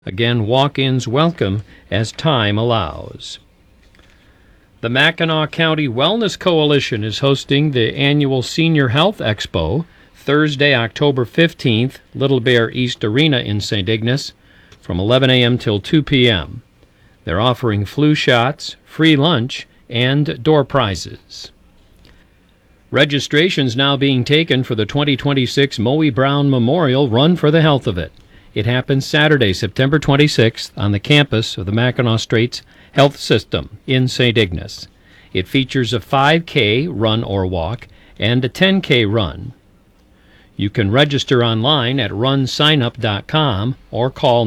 Again, walk-ins welcome as time allows. The Mackinac County Wellness Coalition is hosting the annual Senior Health Expo Thursday, October 15th, Little Bear East Arena in St. Ignace from 11 a.m. till 2 p.m. They're offering flu shots, free lunch, and door prizes. Registration's now being taken for the 2026 Moe Brown Memorial Run for the Health of It. It happens Saturday, September 26th on the campus of the Mackinac Straits Health System in St. Ignace. It features a 5K run or walk and a 10K run. You can register online at runsignup.com or call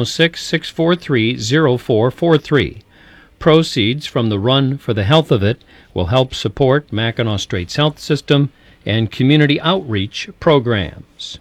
906-643-0443. Proceeds from the Run for the Health of It will help support Mackinac Straits Health System and community outreach programs.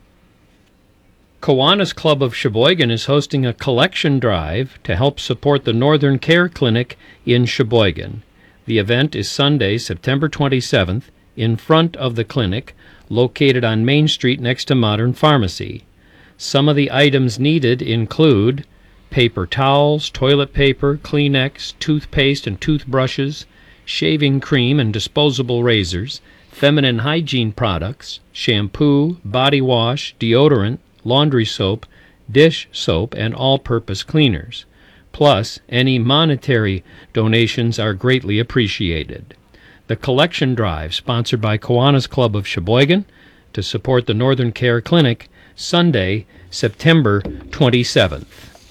Kiwanis Club of Sheboygan is hosting a collection drive to help support the Northern Care Clinic in Sheboygan. The event is Sunday, September 27th, in front of the clinic, located on Main Street next to Modern Pharmacy. Some of the items needed include paper towels, toilet paper, Kleenex, toothpaste and toothbrushes, shaving cream and disposable razors, feminine hygiene products, shampoo, body wash, deodorant, laundry soap, dish soap, and all-purpose cleaners. Plus, any monetary donations are greatly appreciated. The collection drive, sponsored by Kiwanis Club of Sheboygan, to support the Northern Care Clinic, Sunday, September 27th.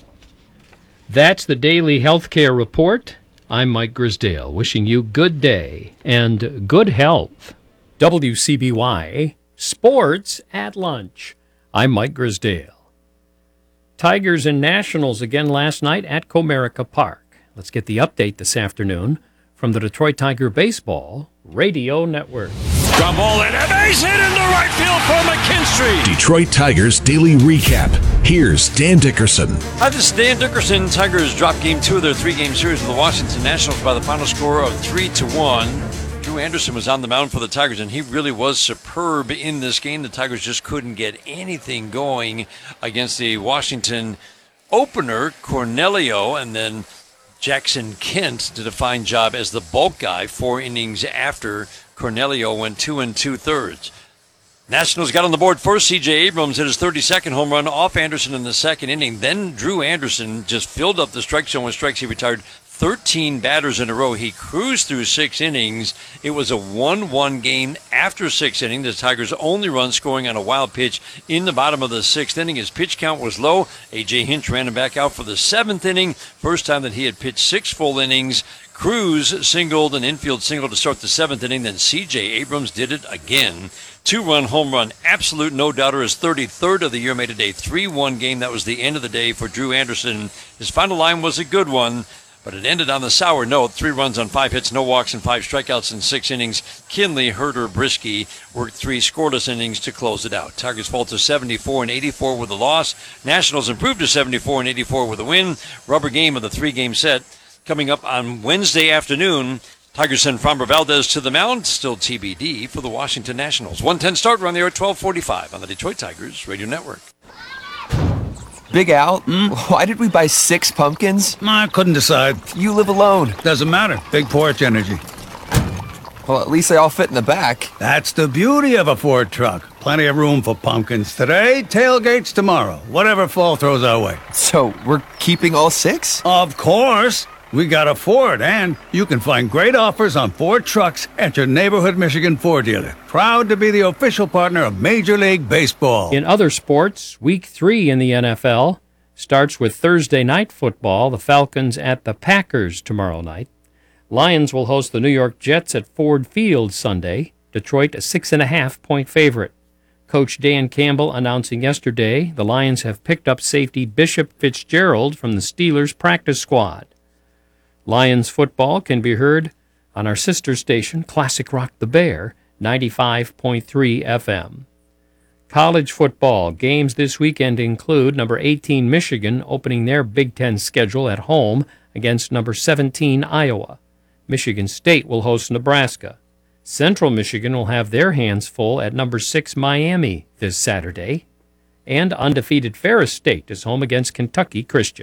That's the Daily Healthcare Report. I'm Mike Grisdale, wishing you good day and good health. WCBY Sports at Lunch. I'm Mike Grisdale. Tigers and Nationals again last night at Comerica Park. Let's get the update this afternoon from the Detroit Tiger Baseball Radio Network. Ground ball and a base hit into right field for McKinstry. Detroit Tigers Daily Recap. Here's Dan Dickerson. Hi, this is Dan Dickerson. Tigers dropped Game 2 of their three-game series with the Washington Nationals by the final score of 3-1. Drew Anderson was on the mound for the Tigers, and he really was superb in this game. The Tigers just couldn't get anything going against the Washington opener, Cornelio, and then Jackson Kent did a fine job as the bulk guy 4 innings after Cornelio went 2 2/3. Nationals got on the board first. C.J. Abrams hit his 32nd home run off Anderson in the second inning. Then Drew Anderson just filled up the strike zone with strikes. He retired 13 batters in a row. He cruised through 6 innings. It was a 1-1 game after 6 innings. The Tigers' only run scoring on a wild pitch in the bottom of the 6th inning. His pitch count was low. A.J. Hinch ran him back out for the 7th inning. First time that he had pitched 6 full innings. Cruz singled, an infield single to start the 7th inning. Then C.J. Abrams did it again. 2-run home run, absolute no-doubter. His 33rd of the year, made it a 3-1 game. That was the end of the day for Drew Anderson. His final line was a good one, but it ended on the sour note. 3 runs on 5 hits, no walks, and 5 strikeouts in 6 innings. Kinley, Herter, Brisky worked 3 scoreless innings to close it out. Tigers fall to 74-84 with a loss. Nationals improved to 74-84 with a win. Rubber game of the 3-game set coming up on Wednesday afternoon. Tigers send Framber Valdez to the mound. Still TBD for the Washington Nationals. 1:10 start. We're on the air at 12:45 on the Detroit Tigers Radio Network. Big Al, why did we buy 6 pumpkins? I couldn't decide. You live alone. Doesn't matter. Big porch energy. Well, at least they all fit in the back. That's the beauty of a Ford truck. Plenty of room for pumpkins today, tailgates tomorrow, whatever fall throws our way. So, we're keeping all 6? Of course. We got a Ford, and you can find great offers on Ford trucks at your neighborhood Michigan Ford dealer. Proud to be the official partner of Major League Baseball. In other sports, Week 3 in the NFL starts with Thursday night football. The Falcons at the Packers tomorrow night. Lions will host the New York Jets at Ford Field Sunday. Detroit a 6.5-point favorite. Coach Dan Campbell announcing yesterday the Lions have picked up safety Bishop Fitzgerald from the Steelers practice squad. Lions football can be heard on our sister station, Classic Rock the Bear, 95.3 FM. College football games this weekend include number 18 Michigan opening their Big Ten schedule at home against number 17 Iowa. Michigan State will host Nebraska. Central Michigan will have their hands full at number 6 Miami this Saturday. And undefeated Ferris State is home against Kentucky Christian.